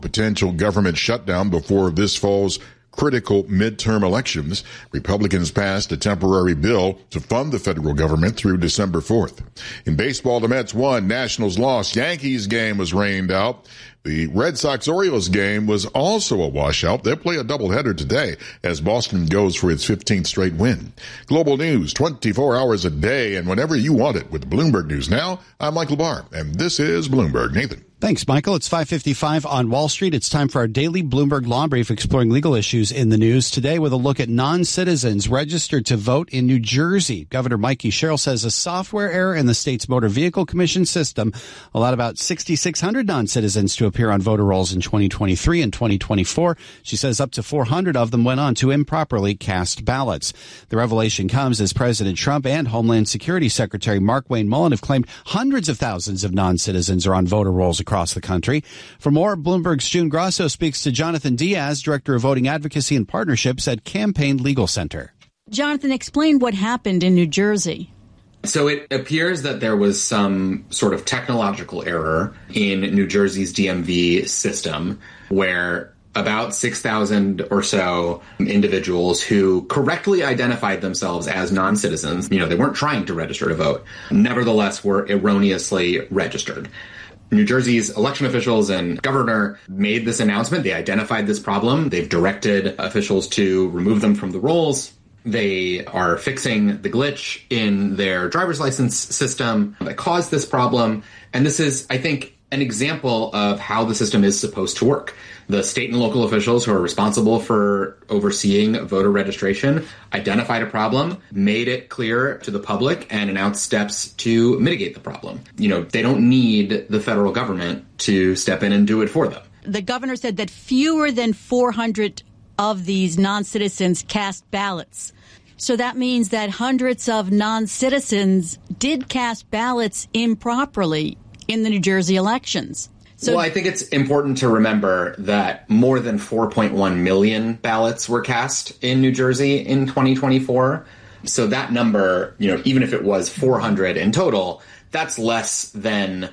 potential government shutdown before this fall's critical midterm elections. Republicans passed a temporary bill to fund the federal government through December 4th. In baseball, the Mets won, Nationals lost, Yankees game was rained out. The Red Sox-Orioles game was also a washout. They'll play a doubleheader today as Boston goes for its 15th straight win. Global news 24 hours a day and whenever you want it with Bloomberg News Now. I'm Michael Barr, and this is Bloomberg. Nathan. Thanks, Michael. It's 5:55 on Wall Street. It's time for our daily Bloomberg Law Brief exploring legal issues in the news. Today with a look at non-citizens registered to vote in New Jersey. Governor Mikey Sherrill says a software error in the state's Motor Vehicle Commission system allowed about 6,600 non-citizens to appear on voter rolls in 2023 and 2024. She says up to 400 of them went on to improperly cast ballots. The revelation comes as President Trump and Homeland Security Secretary Mark-Wayne Mullen have claimed hundreds of thousands of non-citizens are on voter rolls across the country. For more, Bloomberg's June Grosso speaks to Jonathan Diaz, Director of Voting Advocacy and Partnerships at Campaign Legal Center. Jonathan, explain what happened in New Jersey. So it appears that there was some sort of technological error in New Jersey's DMV system where about 6,000 or so individuals who correctly identified themselves as non-citizens, they weren't trying to register to vote, nevertheless were erroneously registered. New Jersey's election officials and governor made this announcement. They identified this problem. They've directed officials to remove them from the rolls. They are fixing the glitch in their driver's license system that caused this problem. And this is, I think, an example of how the system is supposed to work. The state and local officials who are responsible for overseeing voter registration identified a problem, made it clear to the public, and announced steps to mitigate the problem. They don't need the federal government to step in and do it for them. The governor said that fewer than 400 of these non-citizens cast ballots. So that means that hundreds of non-citizens did cast ballots improperly in the New Jersey elections. Well, I think it's important to remember that more than 4.1 million ballots were cast in New Jersey in 2024. So that number, even if it was 400 in total, that's less than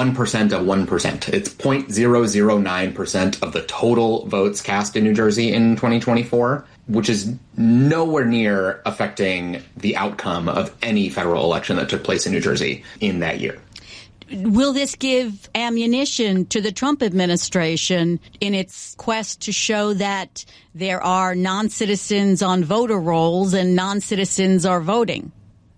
1% of 1%. It's 0.009% of the total votes cast in New Jersey in 2024, which is nowhere near affecting the outcome of any federal election that took place in New Jersey in that year. Will this give ammunition to the Trump administration in its quest to show that there are non-citizens on voter rolls and non-citizens are voting?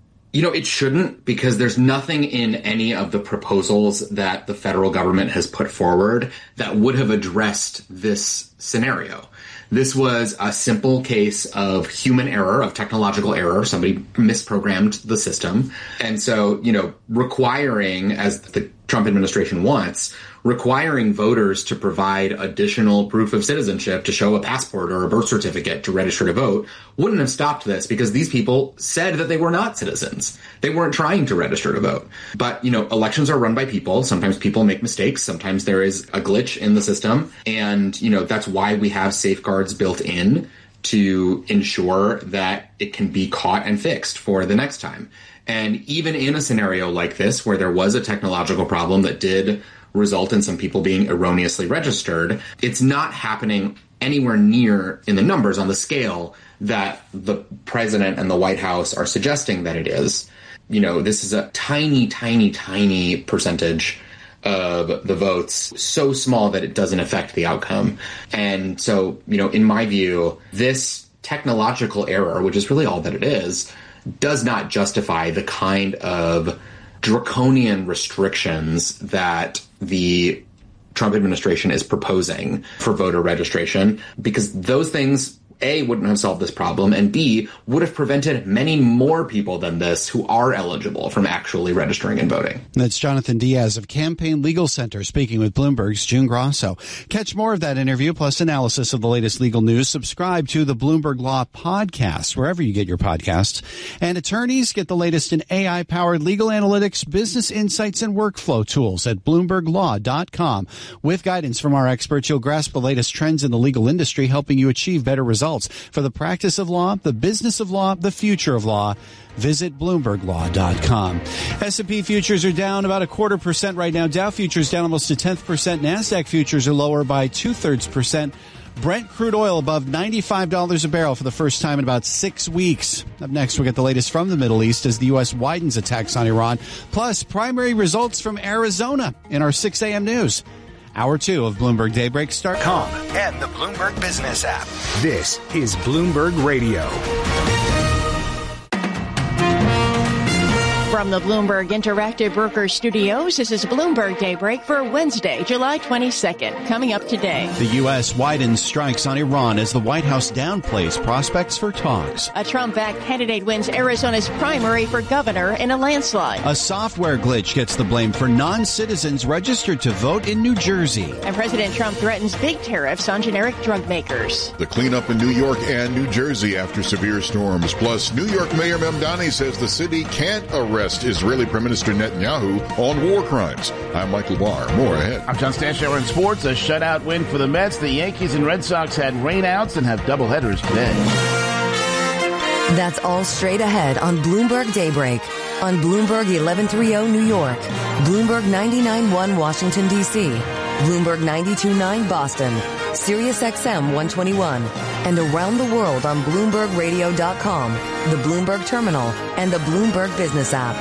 It shouldn't, because there's nothing in any of the proposals that the federal government has put forward that would have addressed this scenario. This was a simple case of human error, of technological error. Somebody misprogrammed the system. And so, requiring, as the Trump administration wants, requiring voters to provide additional proof of citizenship to show a passport or a birth certificate to register to vote wouldn't have stopped this, because these people said that they were not citizens. They weren't trying to register to vote. But, elections are run by people. Sometimes people make mistakes. Sometimes there is a glitch in the system. And, that's why we have safeguards built in to ensure that it can be caught and fixed for the next time. And even in a scenario like this, where there was a technological problem that did result in some people being erroneously registered, it's not happening anywhere near in the numbers on the scale that the president and the White House are suggesting that it is. This is a tiny, tiny, tiny percentage of the votes, so small that it doesn't affect the outcome. And so, in my view, this technological error, which is really all that it is, does not justify the kind of draconian restrictions that the Trump administration is proposing for voter registration, because those things, A, wouldn't have solved this problem, and B, would have prevented many more people than this who are eligible from actually registering and voting. That's Jonathan Diaz of Campaign Legal Center speaking with Bloomberg's June Grosso. Catch more of that interview plus analysis of the latest legal news. Subscribe to the Bloomberg Law Podcast, wherever you get your podcasts. And attorneys get the latest in AI-powered legal analytics, business insights, and workflow tools at BloombergLaw.com. With guidance from our experts, you'll grasp the latest trends in the legal industry, helping you achieve better results results. For the practice of law, the business of law, the future of law, visit BloombergLaw.com. S&P futures are down about 0.25% right now. Dow futures down almost 0.1%. NASDAQ futures are lower by 0.2%. Brent crude oil above $95 a barrel for the first time in about 6 weeks. Up next, we'll get the latest from the Middle East as the U.S. widens attacks on Iran, plus primary results from Arizona in our 6 a.m. news. Hour 2 of Bloomberg Daybreak start.com and the Bloomberg Business app. This is Bloomberg Radio. From the Bloomberg Interactive Brokers Studios, this is Bloomberg Daybreak for Wednesday, July 22nd. Coming up today. The U.S. widens strikes on Iran as the White House downplays prospects for talks. A Trump-backed candidate wins Arizona's primary for governor in a landslide. A software glitch gets the blame for non-citizens registered to vote in New Jersey. And President Trump threatens big tariffs on generic drug makers. The cleanup in New York and New Jersey after severe storms. Plus, New York Mayor Mamdani says the city can't arrest Israeli Prime Minister Netanyahu on war crimes. I'm Michael Barr. More ahead. I'm John Stanshauer in sports. A shutout win for the Mets. The Yankees and Red Sox had rainouts and have doubleheaders today. That's all straight ahead on Bloomberg Daybreak. On Bloomberg 1130 New York, Bloomberg 99.1 Washington, D.C., Bloomberg 92.9 Boston, Sirius XM 121, and around the world on BloombergRadio.com, the Bloomberg Terminal, and the Bloomberg Business app.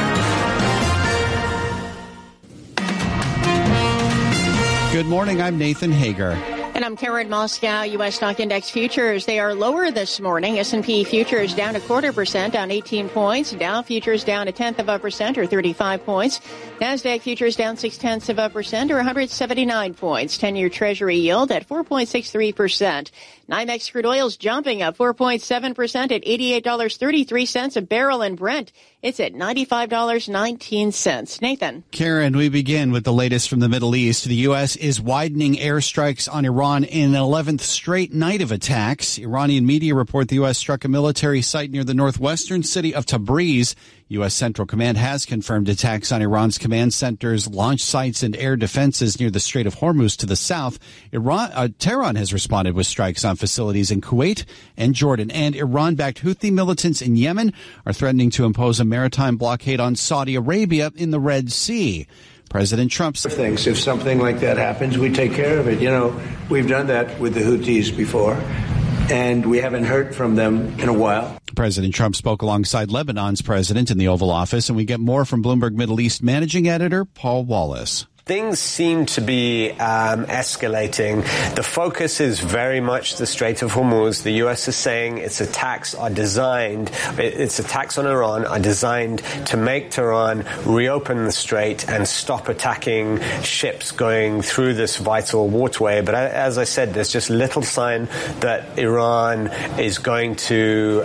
Good morning. I'm Nathan Hager. And I'm Karen Moscow. U.S. stock index futures, they are lower this morning. S&P futures down 0.25%, down 18 points. Dow futures down 0.1% or 35 points. NASDAQ futures down 0.6% or 179 points. 10-year Treasury yield at 4.63%. NYMEX crude oil's jumping up 4.7% at $88.33 a barrel, and Brent, it's at $95.19. Nathan. Karen, we begin with the latest from the Middle East. The U.S. is widening airstrikes on Iran in an 11th straight night of attacks. Iranian media report the U.S. struck a military site near the northwestern city of Tabriz. U.S. Central Command has confirmed attacks on Iran's command centers, launch sites, and air defenses near the Strait of Hormuz to the south. Tehran has responded with strikes on facilities in Kuwait and Jordan. And Iran-backed Houthi militants in Yemen are threatening to impose a maritime blockade on Saudi Arabia in the Red Sea. President Trump thinks if something like that happens, we take care of it. You know, we've done that with the Houthis before, and we haven't heard from them in a while. President Trump spoke alongside Lebanon's president in the Oval Office, and we get more from Bloomberg Middle East managing editor Paul Wallace. Things seem to be escalating. The focus is very much the Strait of Hormuz. The U.S. is saying its attacks on Iran are designed to make Tehran reopen the strait and stop attacking ships going through this vital waterway. But as I said, there's just little sign that Iran is going to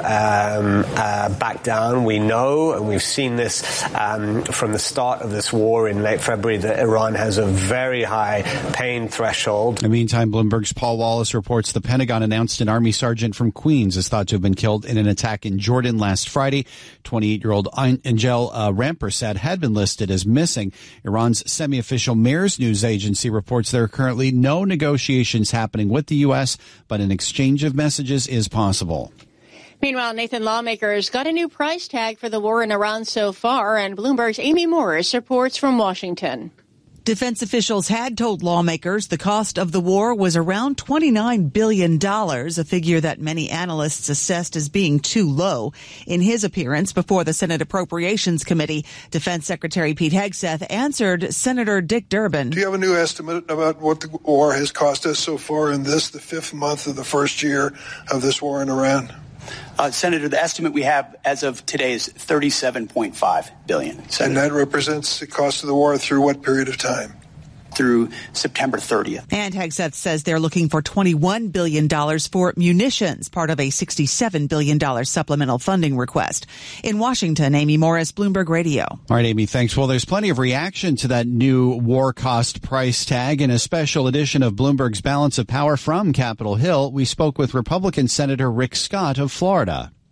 back down. We know, and we've seen this from the start of this war in late February, that Iran has a very high pain threshold. In the meantime, Bloomberg's Paul Wallace reports the Pentagon announced an Army sergeant from Queens is thought to have been killed in an attack in Jordan last Friday. 28-year-old Angel Rampersad had been listed as missing. Iran's semi-official Mayor's News Agency reports there are currently no negotiations happening with the U.S., but an exchange of messages is possible. Meanwhile, Nathan, lawmakers got a new price tag for the war in Iran so far, and Bloomberg's Amy Morris reports from Washington. Defense officials had told lawmakers the cost of the war was around $29 billion, a figure that many analysts assessed as being too low. In his appearance before the Senate Appropriations Committee, Defense Secretary Pete Hegseth answered Senator Dick Durbin. Do you have a new estimate about what the war has cost us so far in the 5th month of the first year of this war in Iran? Senator, the estimate we have as of today is $37.5 billion. And that represents the cost of the war through what period of time? Through September 30th. And Hegseth says they're looking for $21 billion for munitions, part of a $67 billion supplemental funding request. In Washington, Amy Morris, Bloomberg Radio. All right, Amy, thanks. Well, there's plenty of reaction to that new war cost price tag. In a special edition of Bloomberg's Balance of Power from Capitol Hill, we spoke with Republican Senator Rick Scott of Florida.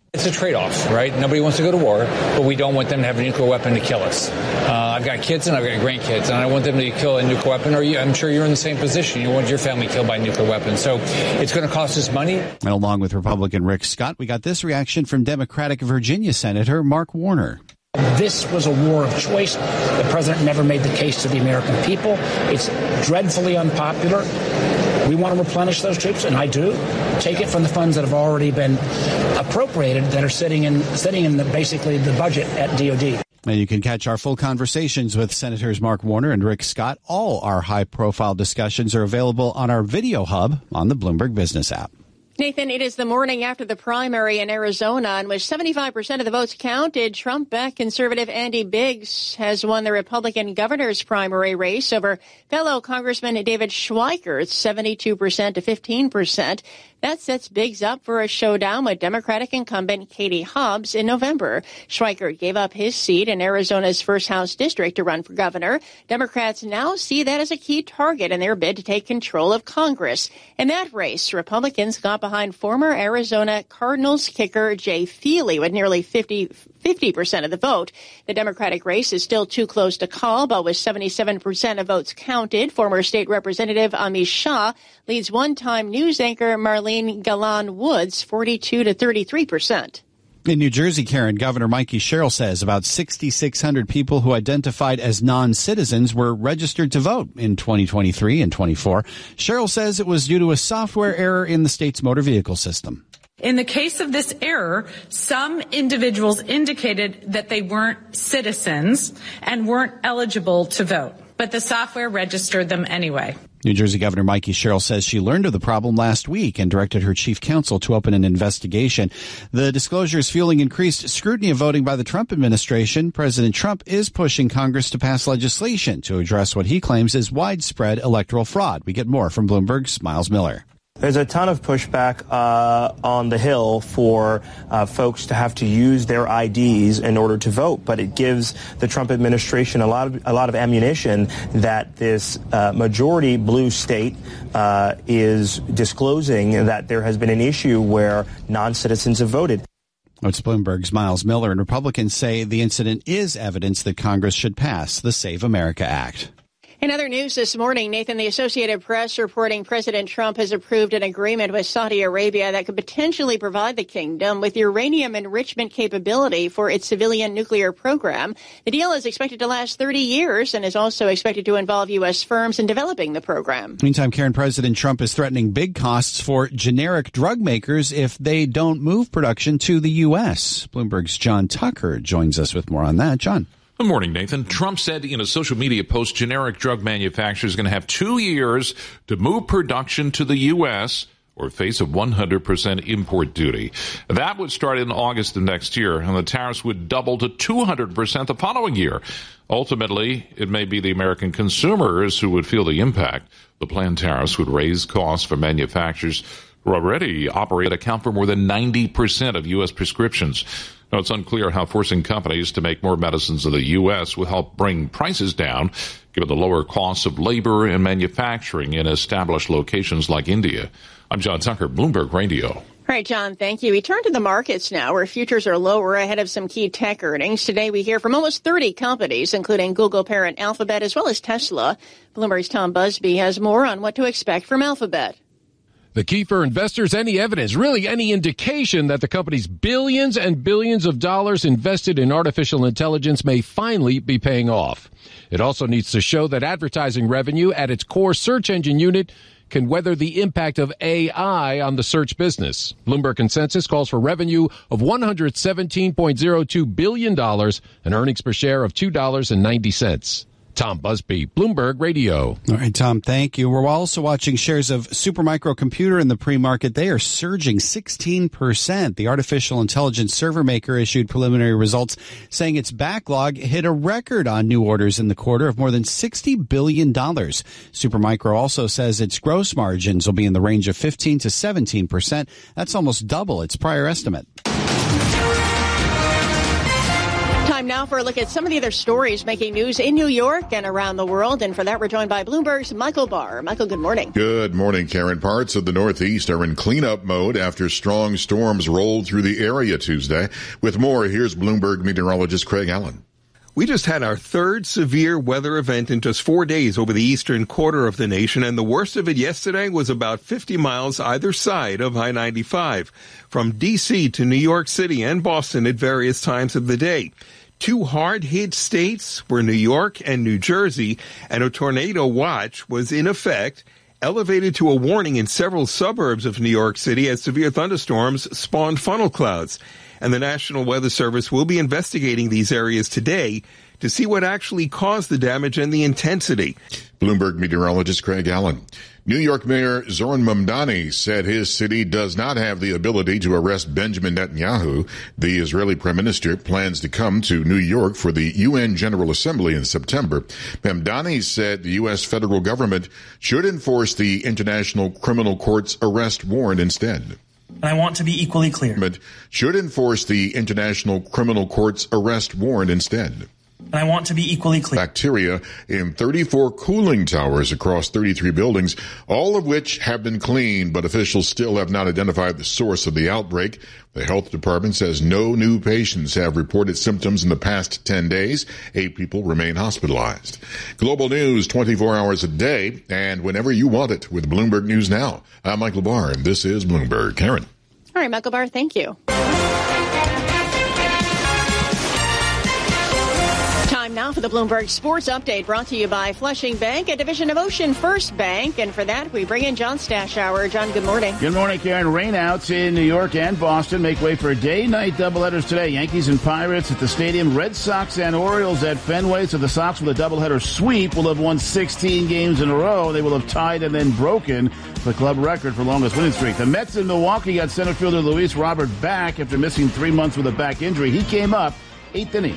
It's a trade-off, right? Nobody wants to go to war, but we don't want them to have a nuclear weapon to kill us. I've got kids and I've got grandkids, and I don't want them to kill a nuclear weapon, or I'm sure you're in the same position. You want your family killed by a nuclear weapon. So it's going to cost us money. And along with Republican Rick Scott, we got this reaction from Democratic Virginia Senator Mark Warner. This was a war of choice. The president never made the case to the American people. It's dreadfully unpopular. We want to replenish those troops, and I do. Take it from the funds that have already been appropriated that are sitting in basically the budget at DOD. And you can catch our full conversations with Senators Mark Warner and Rick Scott. All our high-profile discussions are available on our video hub on the Bloomberg Business app. Nathan, it is the morning after the primary in Arizona, and with 75% of the votes counted, Trump-backed conservative Andy Biggs has won the Republican governor's primary race over fellow Congressman David Schweikert, 72% to 15%. That sets Biggs up for a showdown with Democratic incumbent Katie Hobbs in November. Schweikert gave up his seat in Arizona's first House district to run for governor. Democrats now see that as a key target in their bid to take control of Congress. In that race, Republicans got behind former Arizona Cardinals kicker Jay Feely with nearly 50% of the vote. The Democratic race is still too close to call, but with 77% of votes counted, former state representative Amish Shah leads one-time news anchor Marlene Galan Woods 42 to 33%. In New Jersey, Karen, Governor Mikey Sherrill says about 6,600 people who identified as non-citizens were registered to vote in 2023 and 24. Sherrill says it was due to a software error in the state's motor vehicle system. In the case of this error, some individuals indicated that they weren't citizens and weren't eligible to vote, but the software registered them anyway. New Jersey Governor Mikey Sherrill says she learned of the problem last week and directed her chief counsel to open an investigation. The disclosure is fueling increased scrutiny of voting by the Trump administration. President Trump is pushing Congress to pass legislation to address what he claims is widespread electoral fraud. We get more from Bloomberg's Miles Miller. There's a ton of pushback on the Hill for folks to have to use their IDs in order to vote, but it gives the Trump administration a lot of ammunition that this majority blue state is disclosing that there has been an issue where non-citizens have voted. It's Bloomberg's Miles Miller, and Republicans say the incident is evidence that Congress should pass the Save America Act. In other news this morning, Nathan, the Associated Press reporting President Trump has approved an agreement with Saudi Arabia that could potentially provide the kingdom with uranium enrichment capability for its civilian nuclear program. The deal is expected to last 30 years and is also expected to involve U.S. firms in developing the program. Meantime, Karen, President Trump is threatening big costs for generic drug makers if they don't move production to the U.S. Bloomberg's John Tucker joins us with more on that. John. Good morning, Nathan. Trump said in a social media post generic drug manufacturers are going to have 2 years to move production to the U.S. or face a 100% import duty. That would start in August of next year, and the tariffs would double to 200% the following year. Ultimately, it may be the American consumers who would feel the impact. The planned tariffs would raise costs for manufacturers who already account for more than 90% of U.S. prescriptions. Now, it's unclear how forcing companies to make more medicines in the U.S. will help bring prices down, given the lower costs of labor and manufacturing in established locations like India. I'm John Tucker, Bloomberg Radio. All right, John, thank you. We turn to the markets now, where futures are lower ahead of some key tech earnings. Today, we hear from almost 30 companies, including Google parent Alphabet, as well as Tesla. Bloomberg's Tom Busby has more on what to expect from Alphabet. The key for investors, any evidence, really any indication that the company's billions and billions of dollars invested in artificial intelligence may finally be paying off. It also needs to show that advertising revenue at its core search engine unit can weather the impact of AI on the search business. Bloomberg Consensus calls for revenue of $117.02 billion and earnings per share of $2.90. Tom Busby, Bloomberg Radio. All right, Tom, thank you. We're also watching shares of Supermicro Computer in the pre-market. They are surging 16%. The artificial intelligence server maker issued preliminary results saying its backlog hit a record on new orders in the quarter of more than $60 billion. Supermicro also says its gross margins will be in the range of 15 to 17%. That's almost double its prior estimate. Time now for a look at some of the other stories making news in New York and around the world. And for that, we're joined by Bloomberg's Michael Barr. Michael, good morning. Good morning, Karen. Parts of the Northeast are in cleanup mode after strong storms rolled through the area Tuesday. With more, here's Bloomberg meteorologist Craig Allen. We just had our third severe weather event in just 4 days over the eastern quarter of the nation, and the worst of it yesterday was about 50 miles either side of I-95, from D.C. to New York City and Boston at various times of the day. Two hard-hit states were New York and New Jersey, and a tornado watch was in effect, elevated to a warning in several suburbs of New York City as severe thunderstorms spawned funnel clouds. And the National Weather Service will be investigating these areas today to see what actually caused the damage and the intensity. Bloomberg meteorologist Craig Allen. New York Mayor Zoran Mamdani said his city does not have the ability to arrest Benjamin Netanyahu. The Israeli prime minister plans to come to New York for the UN General Assembly in September. Mamdani said the U.S. federal government should enforce the International Criminal Court's arrest warrant instead. And I want to be equally clear. Should enforce the International Criminal Court's arrest warrant instead. And I want to be equally clear. Bacteria in 34 cooling towers across 33 buildings, all of which have been cleaned, but officials still have not identified the source of the outbreak. The health department says no new patients have reported symptoms in the past 10 days. 8 people remain hospitalized. Global news 24 hours a day and whenever you want it with Bloomberg News Now. I'm Michael Barr, and this is Bloomberg. Karen. All right, Michael Barr, thank you. Time now for the Bloomberg Sports Update, brought to you by Flushing Bank, a division of Ocean First Bank. And for that, we bring in John Stashower. John, good morning. Good morning, Karen. Rainouts in New York and Boston make way for day-night doubleheaders today. Yankees and Pirates at the stadium, Red Sox and Orioles at Fenway. So the Sox with a doubleheader sweep will have won 16 games in a row. They will have tied and then broken the club record for longest winning streak. The Mets in Milwaukee got center fielder Luis Robert back after missing 3 months with a back injury. He came up 8th inning.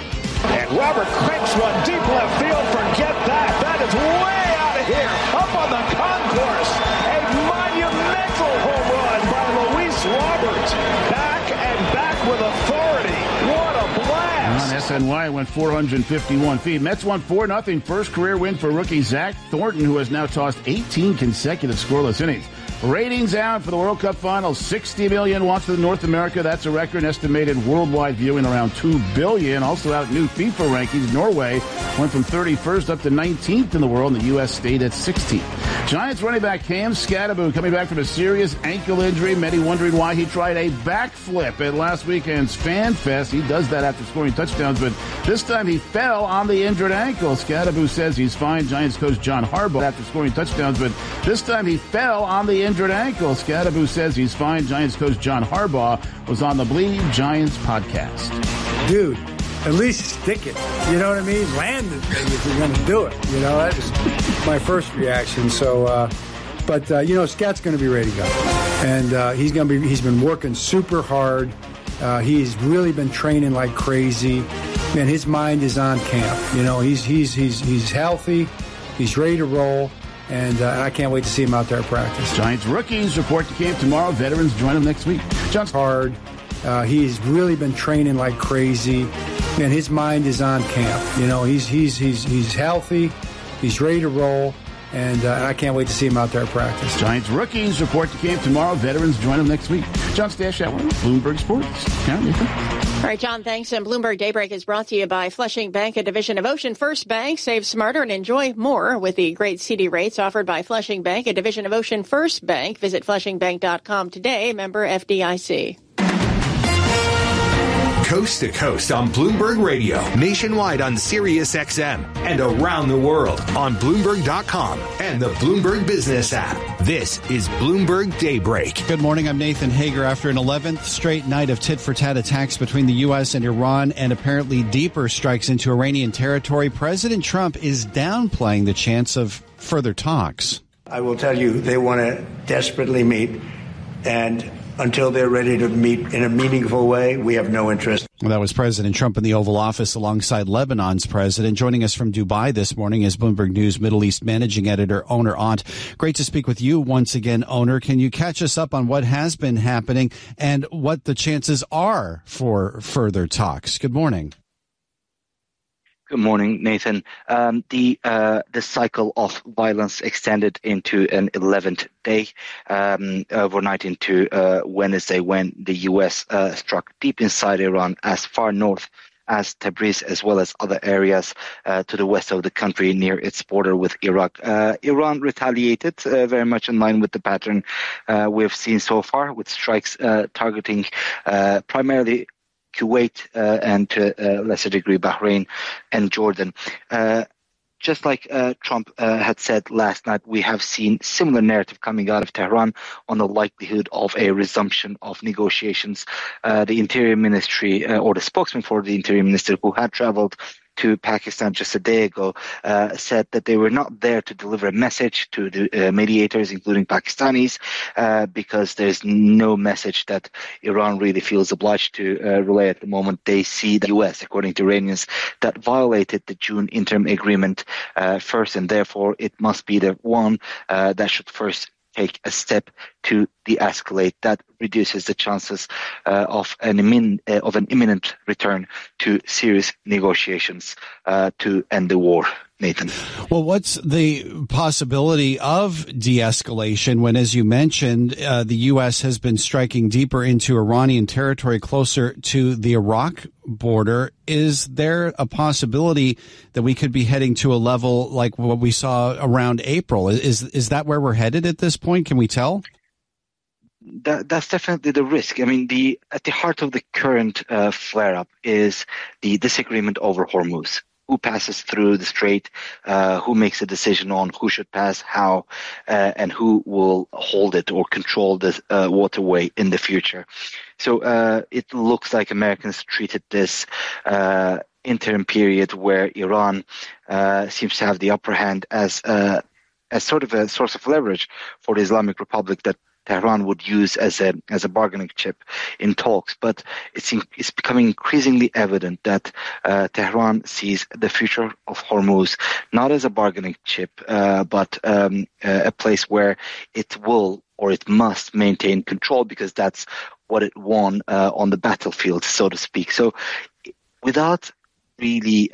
And Robert cranks one deep left field. Forget that. That is way out of here. Up on the concourse. A monumental home run by Luis Robert. Back and back with authority. What a blast. On SNY, it went 451 feet. Mets won 4-0. First career win for rookie Zach Thornton, who has now tossed 18 consecutive scoreless innings. Ratings out for the World Cup Finals. 60 million watched in North America. That's a record. Estimated worldwide viewing around 2 billion. Also out new FIFA rankings. Norway went from 31st up to 19th in the world, and the U.S. stayed at 16th. Giants running back Cam Skattebo coming back from a serious ankle injury. Many wondering why he tried a backflip at last weekend's Fan Fest. He does that after scoring touchdowns, but this time he fell on the injured ankle. Skattebo says he's fine. Giants coach John Harbaugh after scoring touchdowns, but this time he fell on the injured ankle. Skattebo says he's fine. Giants coach John Harbaugh was on the Believe Giants podcast. Dude, at least stick it. You know what I mean? Land the thing if you're going to do it. You know, that is my first reaction. So, you know, Scat's going to be ready to go. And he's been working super hard. He's really been training like crazy. Man, his mind is on camp. You know, he's healthy. He's ready to roll. And I can't wait to see him out there at practice. Giants rookies report to camp tomorrow. Veterans join him next week. John's hard. He's really been training like crazy. Man, his mind is on camp. You know, he's healthy. He's ready to roll. And I can't wait to see him out there at practice. Giants rookies report to camp tomorrow. Veterans join him next week. John Stashower, Bloomberg Sports. Karen, all right, John, thanks. And Bloomberg Daybreak is brought to you by Flushing Bank, a division of Ocean First Bank. Save smarter and enjoy more with the great CD rates offered by Flushing Bank, a division of Ocean First Bank. Visit flushingbank.com today. Member FDIC. Coast to coast on Bloomberg Radio, nationwide on Sirius XM, and around the world on Bloomberg.com and the Bloomberg Business app. This is Bloomberg Daybreak. Good morning. I'm Nathan Hager. After an 11th straight night of tit-for-tat attacks between the U.S. and Iran and apparently deeper strikes into Iranian territory, President Trump is downplaying the chance of further talks. I will tell you, they want to desperately meet, and until they're ready to meet in a meaningful way, we have no interest. Well, that was President Trump in the Oval Office alongside Lebanon's president. Joining us from Dubai this morning is Bloomberg News Middle East managing editor Oner Ont. Great to speak with you once again, Oner. Can you catch us up on what has been happening and what the chances are for further talks? Good morning. Good morning, Nathan. The cycle of violence extended into an 11th day overnight into Wednesday, when the U.S. struck deep inside Iran, as far north as Tabriz, as well as other areas to the west of the country near its border with Iraq. Iran retaliated very much in line with the pattern we've seen so far, with strikes targeting primarily Kuwait and to a lesser degree Bahrain and Jordan. Just like Trump had said last night, we have seen similar narrative coming out of Tehran on the likelihood of a resumption of negotiations. The Interior Ministry, or the spokesman for the Interior Minister, who had traveled to Pakistan just a day ago, said that they were not there to deliver a message to the mediators, including Pakistanis, because there's no message that Iran really feels obliged to relay at the moment. They see the U.S., according to Iranians, that violated the June interim agreement first, and therefore it must be the one that should first take a step to de-escalate. That reduces the chances of an imminent return to serious negotiations to end the war. Nathan. Well, what's the possibility of de-escalation when, as you mentioned, the U.S. has been striking deeper into Iranian territory closer to the Iraq border? Is there a possibility that we could be heading to a level like what we saw around April? Is that where we're headed at this point? Can we tell? That's definitely the risk. I mean, at the heart of the current flare-up is the disagreement over Hormuz. Who passes through the strait, who makes a decision on who should pass, how, and who will hold it or control the waterway in the future. So it looks like Americans treated this interim period where Iran seems to have the upper hand as sort of a source of leverage for the Islamic Republic that Tehran would use as a bargaining chip in talks. But it's becoming increasingly evident that Tehran sees the future of Hormuz not as a bargaining chip, but a place where it will or it must maintain control, because that's what it won on the battlefield, so to speak. So without really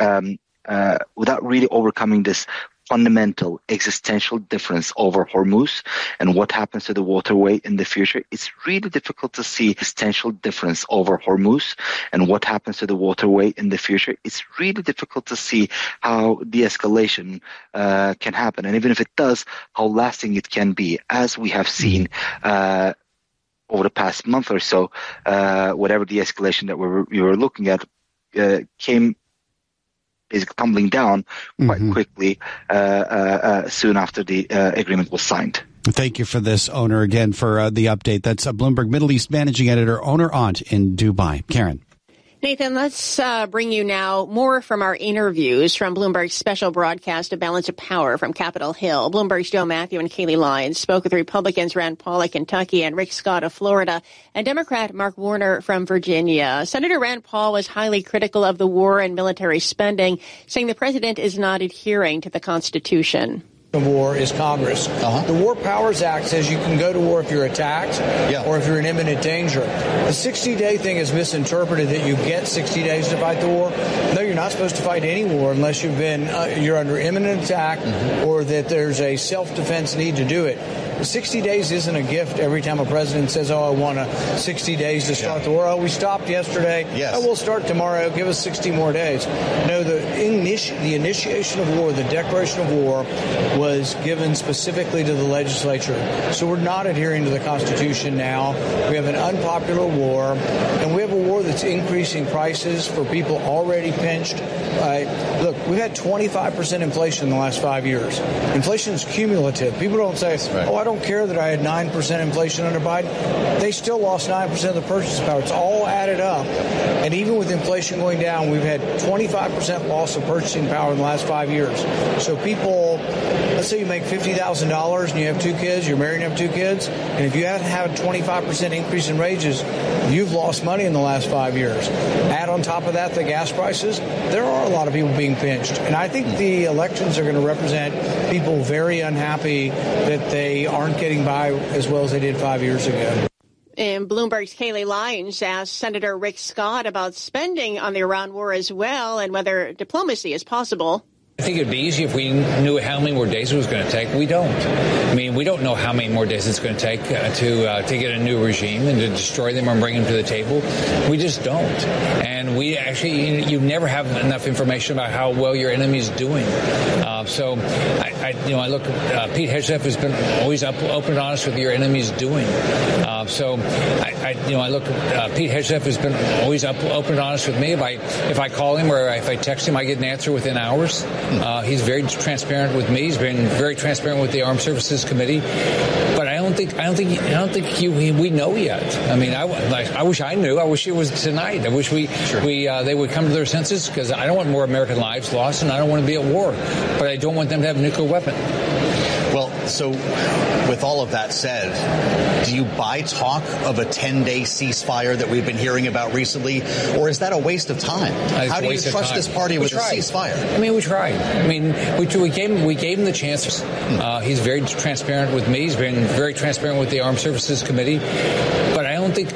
overcoming this fundamental existential difference over Hormuz and what happens to the waterway in the future, it's really difficult to see existential difference over Hormuz and what happens to the waterway in the future. It's really difficult to see how de-escalation can happen. And even if it does, how lasting it can be, as we have seen over the past month or so. Whatever de-escalation that we were looking at came basically tumbling down quite quickly soon after the agreement was signed. Thank you for this, Owner, again, for the update. That's Bloomberg Middle East Managing Editor, Owner Aunt in Dubai. Karen. Nathan, let's bring you now more from our interviews from Bloomberg's special broadcast of Balance of Power from Capitol Hill. Bloomberg's Joe Matthew and Kayleigh Lyons spoke with Republicans Rand Paul of Kentucky and Rick Scott of Florida, and Democrat Mark Warner from Virginia. Senator Rand Paul was highly critical of the war and military spending, saying the president is not adhering to the Constitution. War is Congress. The War Powers Act says you can go to war if you're attacked or if you're in imminent danger. The 60-day thing is misinterpreted that you get 60 days to fight the war. No, you're not supposed to fight any war unless you're under imminent attack or that there's a self-defense need to do it. 60 days isn't a gift every time a president says, I want 60 days to start the war. Oh, we stopped yesterday. Oh, we'll start tomorrow. Give us 60 more days. No, the initiation of war, the declaration of war, was given specifically to the legislature. So we're not adhering to the Constitution now. We have an unpopular war, and we have a war that's increasing prices for people already pinched. Look, we've had 25% inflation in the last 5 years. Inflation is cumulative. People don't say, I don't care that I had 9% inflation under Biden. They still lost 9% of the purchasing power. It's all added up. And even with inflation going down, we've had 25% loss of purchasing power in the last 5 years. So people, let's say you make $50,000 and you have 2 kids, you're married and have 2 kids, and if you haven't had a 25% increase in wages, you've lost money in the last 5 years. Add on top of that the gas prices, there are a lot of people being pinched. And I think the elections are going to represent people very unhappy that they aren't getting by as well as they did 5 years ago. And Bloomberg's Kayleigh Lyons asked Senator Rick Scott about spending on the Iran war as well and whether diplomacy is possible. I think it'd be easy if we knew how many more days it was going to take. We don't. I mean, we don't know how many more days it's going to take to get a new regime and to destroy them and bring them to the table. We just don't. And we actually, you never have enough information about how well your enemy is doing. So I look. Pete Hegseth has been always open and honest with your enemy's doing. I look. Pete Hegseth has been always open and honest with me. If I call him or if I text him, I get an answer within hours. He's very transparent with me. He's been very transparent with the Armed Services Committee. But I don't think we know yet. I mean, I wish I knew. I wish it was tonight. I wish they would come to their senses, because I don't want more American lives lost, and I don't want to be at war. But I don't want them to have a nuclear weapon. Well, so with all of that said, do you buy talk of a 10-day ceasefire that we've been hearing about recently, or is that a waste of time? How do you trust this party with a ceasefire? I mean, we tried. I mean, we gave him the chance. He's very transparent with me. He's been very transparent with the Armed Services Committee. But I don't think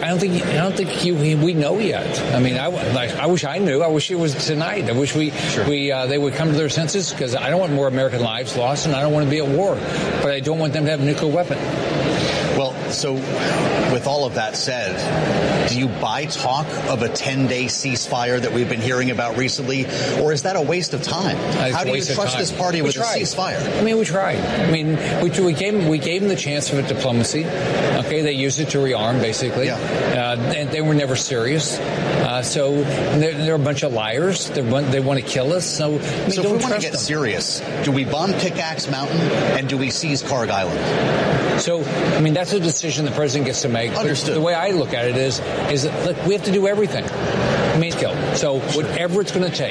we know yet. I mean, I wish I knew. I wish it was tonight. I wish they would come to their senses, because I don't want more American lives lost, and I don't want to be at war. But I don't want them to have a nuclear weapon. Well, so with all of that said, do you buy talk of a 10-day ceasefire that we've been hearing about recently, or is that a waste of time? How do you trust this party with a ceasefire? I mean, we tried. I mean, we gave them the chance of diplomacy. Okay, they used it to rearm, basically. Yeah. And they were never serious. So they're a bunch of liars. They want to kill us. So if we want to get serious, do we bomb Pickaxe Mountain and do we seize Karg Island? So, I mean, that's a decision the president gets to make. Understood. The way I look at it is that, look, we have to do everything. I mean, kill. So whatever it's going to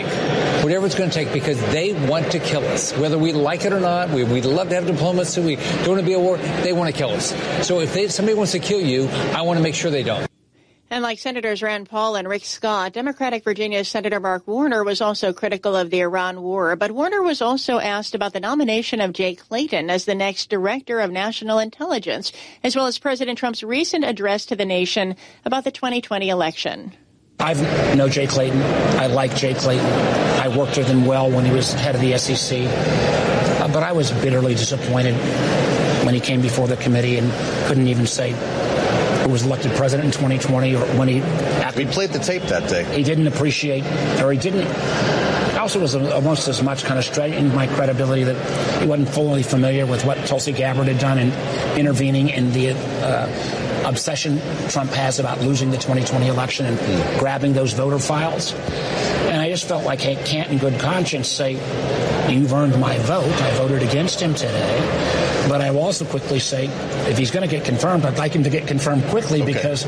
take, because they want to kill us, whether we like it or not. We'd love to have diplomacy. We don't want to be at war. They want to kill us. So if somebody wants to kill you, I want to make sure they don't. And like Senators Rand Paul and Rick Scott, Democratic Virginia Senator Mark Warner was also critical of the Iran war. But Warner was also asked about the nomination of Jay Clayton as the next Director of National Intelligence, as well as President Trump's recent address to the nation about the 2020 election. I know Jay Clayton. I like Jay Clayton. I worked with him well when he was head of the SEC. But I was bitterly disappointed when he came before the committee and couldn't even say who was elected president in 2020, or when we played the tape that day. He didn't appreciate, or he didn't. Also was almost as much kind of straightening my credibility that he wasn't fully familiar with what Tulsi Gabbard had done in intervening in the obsession Trump has about losing the 2020 election and grabbing those voter files. And I just felt like I can't in good conscience say, you've earned my vote. I voted against him today. But I will also quickly say, if he's going to get confirmed, I'd like him to get confirmed quickly, because,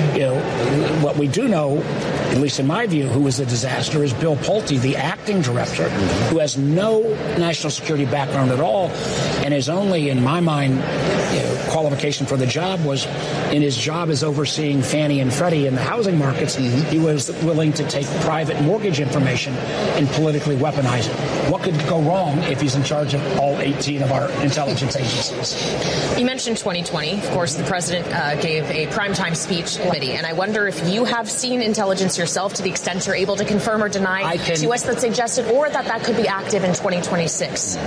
what we do know, at least in my view, who is a disaster is Bill Pulte, the acting director, who has no national security background at all, and his only, in my mind, qualification for the job was in his job as overseeing Fannie and Freddie in the housing markets. He was willing to take private mortgage information and politically weaponize it. What could go wrong if he's in charge of all 18 of our intelligence agencies? You mentioned 2020. Of course, the president gave a primetime speech committee, and I wonder if you have seen intelligence yourself, to the extent you're able to confirm or deny to us that suggested, or that could be active in 2026.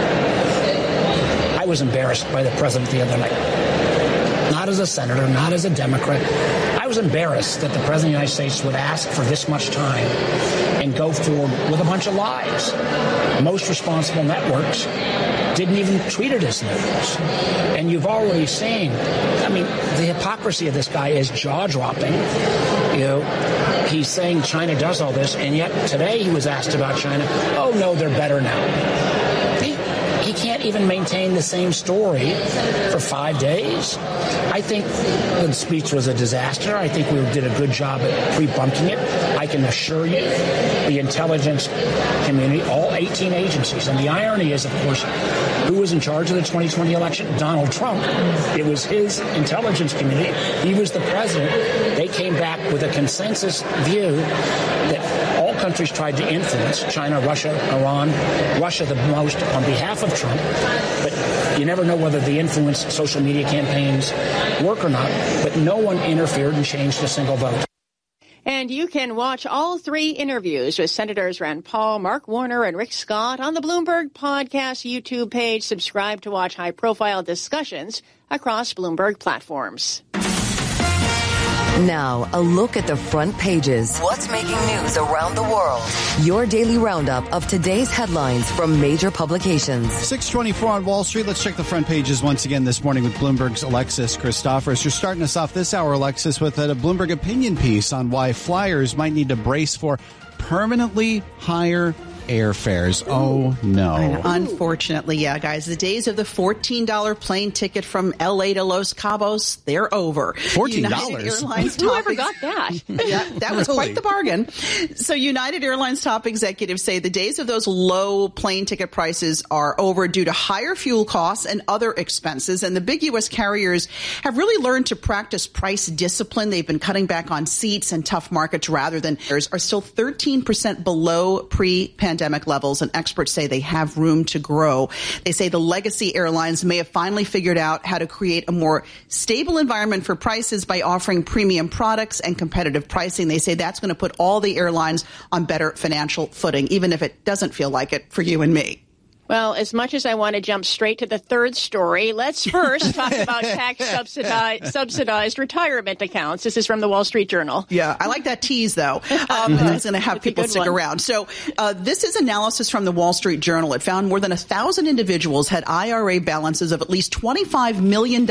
I was embarrassed by the president the other night. Not as a senator, not as a Democrat. I was embarrassed that the president of the United States would ask for this much time and go forward with a bunch of lies. Most responsible networks didn't even tweet it as news. And you've already seen, the hypocrisy of this guy is jaw-dropping. He's saying China does all this, and yet today he was asked about China. Oh, no, they're better now. He can't even maintain the same story for 5 days. I think the speech was a disaster. I think we did a good job at pre-bunking it. I can assure you, the intelligence community, all 18 agencies, and the irony is, of course, who was in charge of the 2020 election? Donald Trump. It was his intelligence community. He was the president. They came back with a consensus view that all countries tried to influence, China, Russia, Iran, Russia the most on behalf of Trump. But you never know whether the influence social media campaigns work or not. But no one interfered and changed a single vote. And you can watch all 3 interviews with Senators Rand Paul, Mark Warner, and Rick Scott on the Bloomberg Podcast YouTube page. Subscribe to watch high-profile discussions across Bloomberg platforms. Now, a look at the front pages. What's making news around the world? Your daily roundup of today's headlines from major publications. 6:24 on Wall Street. Let's check the front pages once again this morning with Bloomberg's Alexis Christoforous. You're starting us off this hour, Alexis, with a Bloomberg opinion piece on why flyers might need to brace for permanently higher airfares. Oh, no. Unfortunately, yeah, guys. The days of the $14 plane ticket from L.A. to Los Cabos, they're over. $14? United Airlines Who ever got that? Yeah, that was quite the bargain. So United Airlines top executives say the days of those low plane ticket prices are over due to higher fuel costs and other expenses. And the big U.S. carriers have really learned to practice price discipline. They've been cutting back on seats and tough markets rather than are still 13% below pre-pandemic levels, and experts say they have room to grow. They say the legacy airlines may have finally figured out how to create a more stable environment for prices by offering premium products and competitive pricing. They say that's going to put all the airlines on better financial footing, even if it doesn't feel like it for you and me. Well, as much as I want to jump straight to the third story, let's first talk about tax-subsidized retirement accounts. This is from the Wall Street Journal. Yeah, I like that tease, though. That's going to have people stick around. So this is analysis from the Wall Street Journal. It found more than 1,000 individuals had IRA balances of at least $25 million in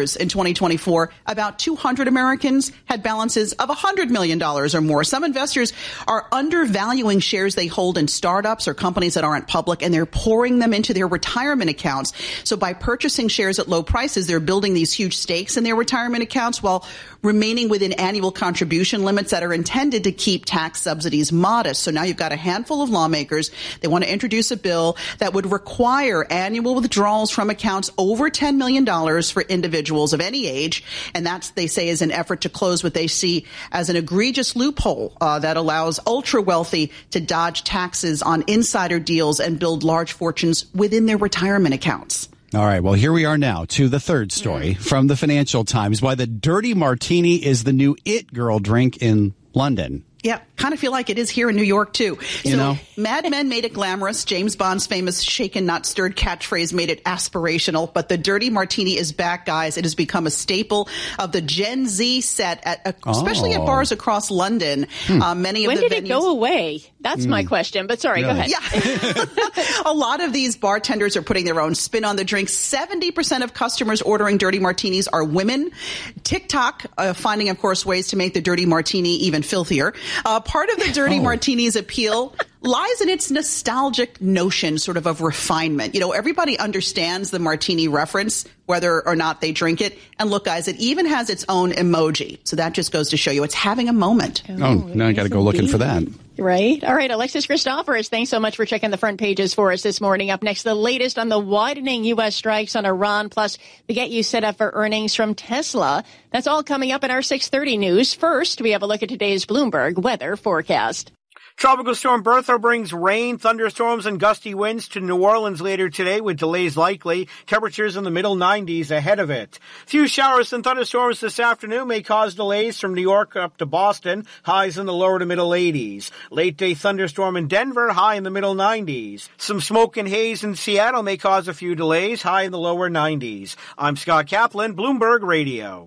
2024. About 200 Americans had balances of $100 million or more. Some investors are undervaluing shares they hold in startups or companies that aren't public, and they're pouring them into their retirement accounts. So by purchasing shares at low prices, they're building these huge stakes in their retirement accounts while remaining within annual contribution limits that are intended to keep tax subsidies modest. So now you've got a handful of lawmakers. They want to introduce a bill that would require annual withdrawals from accounts over $10 million for individuals of any age. And that's, they say, is an effort to close what they see as an egregious loophole that allows ultra wealthy to dodge taxes on insider deals and build large fortunes within their retirement accounts. All right. Well, here we are now to the third story from the Financial Times, why the dirty martini is the new it girl drink in London. Yeah, kind of feel like it is here in New York, too. You know? Mad Men made it glamorous. James Bond's famous shaken, not stirred catchphrase made it aspirational. But the dirty martini is back, guys. It has become a staple of the Gen Z set, especially at bars across London. Many of when the did it go away? That's my question. But sorry, go ahead. Yeah. A lot of these bartenders are putting their own spin on the drink. 70% of customers ordering dirty martinis are women. TikTok finding, of course, ways to make the dirty martini even filthier. Part of the dirty martini's appeal lies in its nostalgic notion, sort of refinement. You know, everybody understands the martini reference, whether or not they drink it. And look, guys, it even has its own emoji. So that just goes to show you it's having a moment. Oh, now I got to go looking for that. Right. All right. Alexis Christoforous, thanks so much for checking the front pages for us this morning. Up next, the latest on the widening U.S. strikes on Iran, plus we get you set up for earnings from Tesla. That's all coming up in our 6:30 news. First, we have a look at today's Bloomberg weather forecast. Tropical storm Bertha brings rain, thunderstorms, and gusty winds to New Orleans later today with delays likely. Temperatures in the middle 90s ahead of it. Few showers and thunderstorms this afternoon may cause delays from New York up to Boston. Highs in the lower to middle 80s. Late day thunderstorm in Denver, high in the middle 90s. Some smoke and haze in Seattle may cause a few delays, high in the lower 90s. I'm Scott Kaplan, Bloomberg Radio.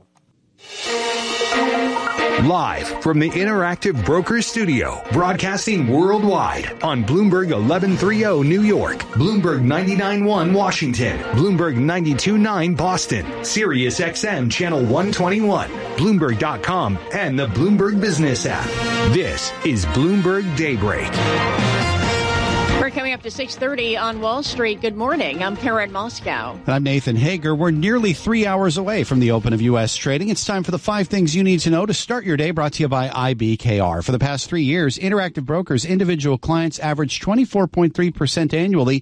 Live from the Interactive Brokers Studio, broadcasting worldwide on Bloomberg 1130 New York, Bloomberg 99.1 Washington, Bloomberg 92.9 Boston, Sirius XM Channel 121, Bloomberg.com, and the Bloomberg Business app. This is Bloomberg Daybreak. We're coming up to 6:30 on Wall Street. Good morning. I'm Karen Moscow. And I'm Nathan Hager. We're nearly 3 hours away from the open of U.S. trading. It's time for the 5 things you need to know to start your day, brought to you by IBKR. For the past 3 years, Interactive Brokers' individual clients averaged 24.3% annually,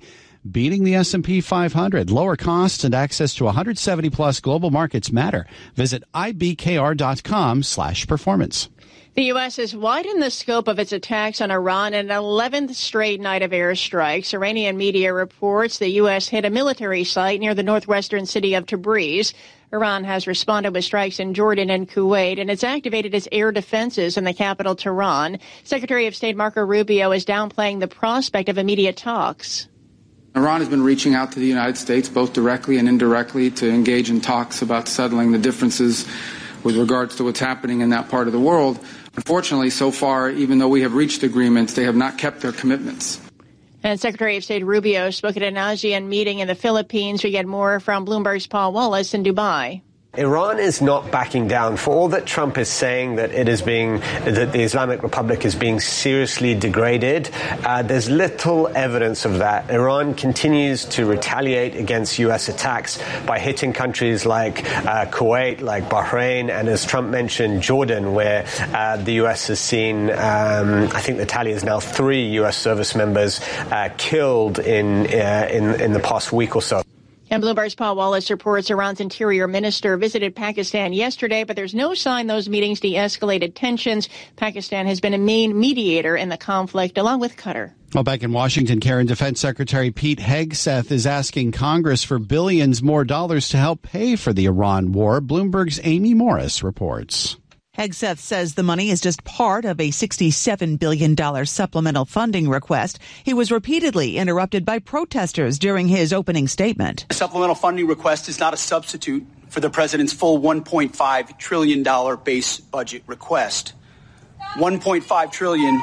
beating the S&P 500. Lower costs and access to 170-plus global markets matter. Visit ibkr.com/performance. The U.S. has widened the scope of its attacks on Iran in an 11th straight night of airstrikes. Iranian media reports the U.S. hit a military site near the northwestern city of Tabriz. Iran has responded with strikes in Jordan and Kuwait, and it's activated its air defenses in the capital, Tehran. Secretary of State Marco Rubio is downplaying the prospect of immediate talks. Iran has been reaching out to the United States, both directly and indirectly, to engage in talks about settling the differences with regards to what's happening in that part of the world. Unfortunately, so far, even though we have reached agreements, they have not kept their commitments. And Secretary of State Rubio spoke at an ASEAN meeting in the Philippines. We get more from Bloomberg's Paul Wallace in Dubai. Iran is not backing down. For all that Trump is saying that that the Islamic Republic is being seriously degraded, there's little evidence of that. Iran continues to retaliate against U.S. attacks by hitting countries like Kuwait, like Bahrain, and as Trump mentioned, Jordan, where the U.S. has seen, I think the tally is now 3 U.S. service members killed in the past week or so. And Bloomberg's Paul Wallace reports Iran's interior minister visited Pakistan yesterday, but there's no sign those meetings de-escalated tensions. Pakistan has been a main mediator in the conflict, along with Qatar. Well, back in Washington, Karen, Defense Secretary Pete Hegseth is asking Congress for billions more dollars to help pay for the Iran war. Bloomberg's Amy Morris reports. Hegseth says the money is just part of a $67 billion supplemental funding request. He was repeatedly interrupted by protesters during his opening statement. The supplemental funding request is not a substitute for the president's full $1.5 trillion base budget request. $1.5 trillion.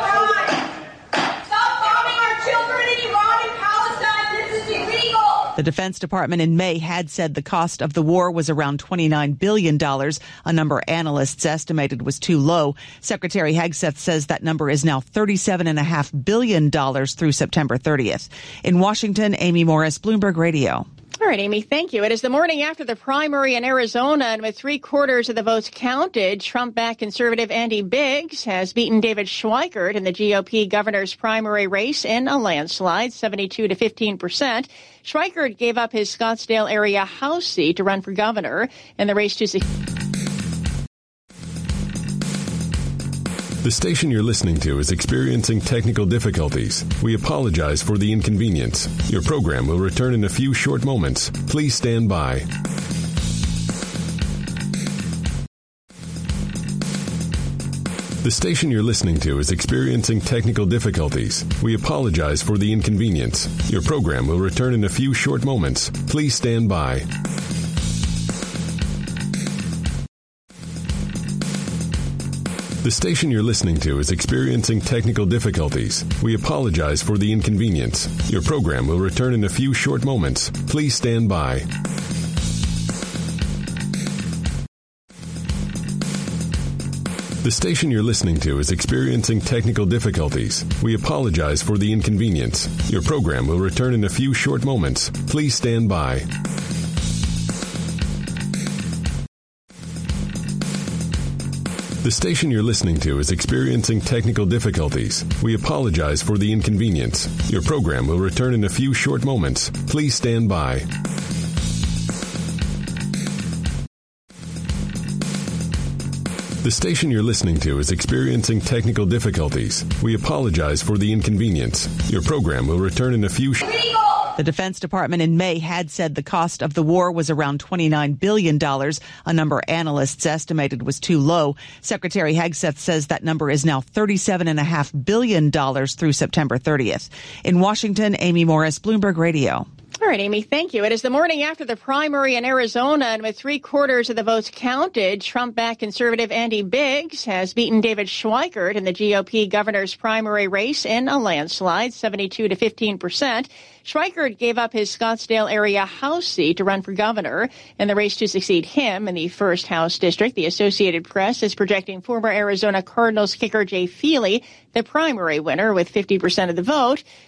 The Defense Department in May had said the cost of the war was around $29 billion, a number analysts estimated was too low. Secretary Hegseth says that number is now $37.5 billion through September 30th. In Washington, Amy Morris, Bloomberg Radio. All right, Amy, thank you. It is the morning after the primary in Arizona, and with 3/4 of the votes counted, Trump-backed conservative Andy Biggs has beaten David Schweikert in the GOP governor's primary race in a landslide, 72 to 15%. Schweikert gave up his Scottsdale area House seat to run for governor in the race to The station you're listening to is experiencing technical difficulties. We apologize for the inconvenience. Your program will return in a few short moments. Please stand by. The station you're listening to is experiencing technical difficulties. We apologize for the inconvenience. Your program will return in a few short moments. Please stand by. The station you're listening to is experiencing technical difficulties. We apologize for the inconvenience. Your program will return in a few short moments. Please stand by. The station you're listening to is experiencing technical difficulties. We apologize for the inconvenience. Your program will return in a few short moments. Please stand by. The station you're listening to is experiencing technical difficulties. We apologize for the inconvenience. Your program will return in a few short moments. Please stand by. The station you're listening to is experiencing technical difficulties. We apologize for the inconvenience. Your program will return in a few The Defense Department in May had said the cost of the war was around $29 billion, a number analysts estimated was too low. Secretary Hegseth says that number is now $37.5 billion through September 30th. In Washington, Amy Morris, Bloomberg Radio. All right, Amy, thank you. It is the morning after the primary in Arizona, and with 3/4 of the votes counted, Trump-backed conservative Andy Biggs has beaten David Schweikert in the GOP governor's primary race in a landslide, 72 to 15%. Schweikert gave up his Scottsdale area House seat to run for governor in the race to succeed him in the 1st House District. The Associated Press is projecting former Arizona Cardinals kicker Jay Feely the primary winner with 50% of the vote.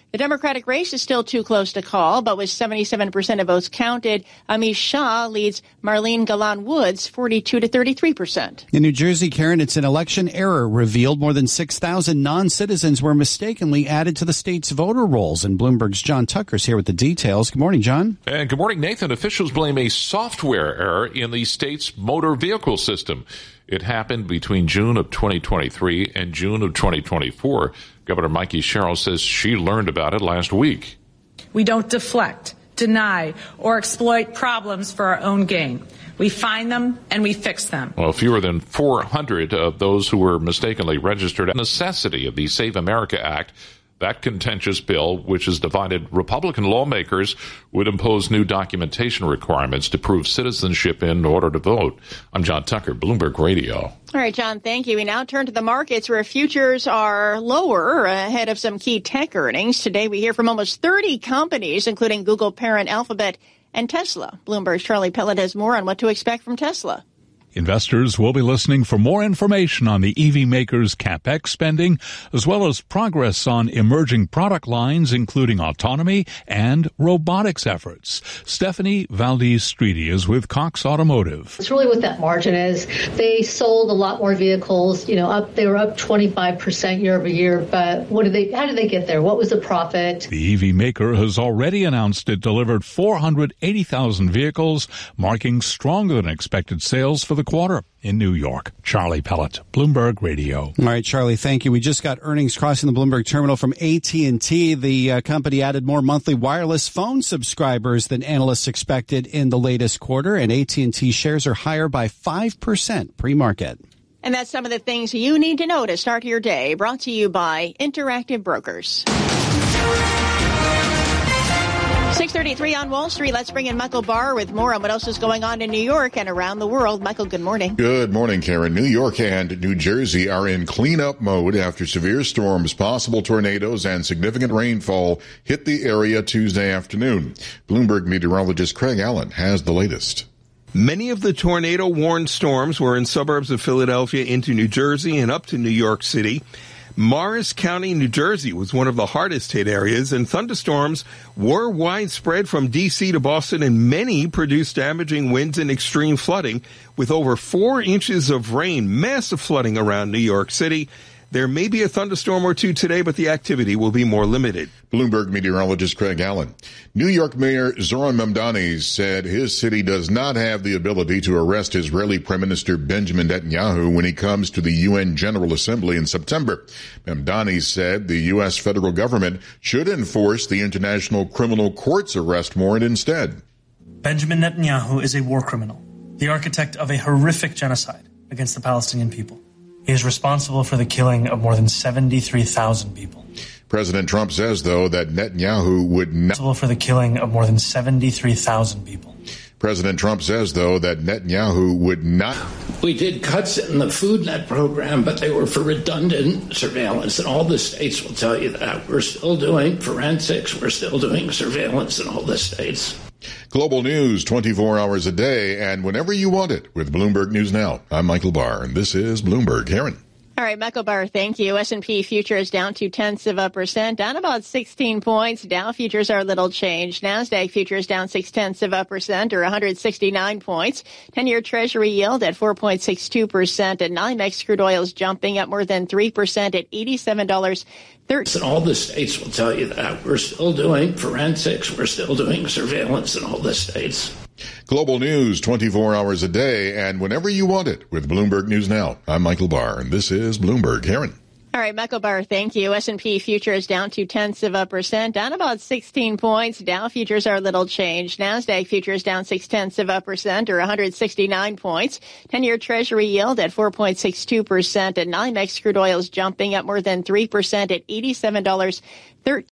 The Democratic race is still too close to call, but with 77% of votes counted, Amish Shah leads Marlene Galan Woods 42 to 33%. In New Jersey, Karen, it's an election error revealed more than 6,000 non-citizens were mistakenly added to the state's voter rolls. And Bloomberg's John Tucker's here with the details. Good morning, John. And good morning, Nathan. Officials blame a software error in the state's motor vehicle system. It happened between June of 2023 and June of 2024. Governor Mikey Sherrill says she learned about it last week. We don't deflect, deny, or exploit problems for our own gain. We find them and we fix them. Well, fewer than 400 of those who were mistakenly registered. A necessity of the Save America Act. That contentious bill, which has divided Republican lawmakers, would impose new documentation requirements to prove citizenship in order to vote. I'm John Tucker, Bloomberg Radio. All right, John, thank you. We now turn to the markets where futures are lower ahead of some key tech earnings. Today we hear from almost 30 companies, including Google parent Alphabet and Tesla. Bloomberg's Charlie Pellet has more on what to expect from Tesla. Investors will be listening for more information on the EV makers' CapEx spending, as well as progress on emerging product lines, including autonomy and robotics efforts. Stephanie Valdez-Streety is with Cox Automotive. It's really what that margin is. They sold a lot more vehicles, they were up 25% year over year, but how did they get there? What was the profit? The EV maker has already announced it delivered 480,000 vehicles, marking stronger than expected sales for the quarter in New York. Charlie Pellet, Bloomberg Radio. All right, Charlie, thank you. We just got earnings crossing the Bloomberg terminal from AT&T. The company added more monthly wireless phone subscribers than analysts expected in the latest quarter, and AT&T shares are higher by 5% pre-market. And that's some of the things you need to know to start your day. Brought to you by Interactive Brokers. 6:33 on Wall Street. Let's bring in Michael Barr with more on what else is going on in New York and around the world. Michael, good morning. Good morning, Karen. New York and New Jersey are in cleanup mode after severe storms, possible tornadoes, and significant rainfall hit the area Tuesday afternoon. Bloomberg meteorologist Craig Allen has the latest. Many of the tornado-warned storms were in suburbs of Philadelphia into New Jersey and up to New York City. Morris County, New Jersey was one of the hardest hit areas, and thunderstorms were widespread from D.C. to Boston, and many produced damaging winds and extreme flooding with over 4 inches of rain, massive flooding around New York City. There may be a thunderstorm or two today, but the activity will be more limited. Bloomberg meteorologist Craig Allen. New York Mayor Zoran Mamdani said his city does not have the ability to arrest Israeli Prime Minister Benjamin Netanyahu when he comes to the UN General Assembly in September. Mamdani said the U.S. federal government should enforce the International Criminal Court's arrest warrant instead. Benjamin Netanyahu is a war criminal, the architect of a horrific genocide against the Palestinian people. He is responsible for the killing of more than 73,000 people. President Trump says, though, that Netanyahu would not... for the killing of more than 73,000 people. President Trump says, though, that Netanyahu would not... We did cuts in the FoodNet program, but they were for redundant surveillance, and all the states will tell you that. We're still doing forensics. We're still doing surveillance in all the states. Global news 24 hours a day and whenever you want it with Bloomberg News Now. I'm Michael Barr, and this is Bloomberg. Karen. All right, Michael Barr, thank you. S&P futures down 0.2%, down about 16 points. Dow futures are little changed. NASDAQ futures down 0.6%, or 169 points. 10-year Treasury yield at 4.62%, and NYMEX crude oil is jumping up more than 3% at $87.30. And all the states will tell you that. We're still doing forensics. We're still doing surveillance in all the states. Global news 24 hours a day and whenever you want it with Bloomberg News Now. I'm Michael Barr, and this is Bloomberg. Karen. All right, Michael Barr, thank you. S&P futures down 0.2%, down about 16 points. Dow futures are little changed. NASDAQ futures down 0.6%, or 169 points. 10-year Treasury yield at 4.62%, and NYMEX crude oil is jumping up more than 3% at $87.13.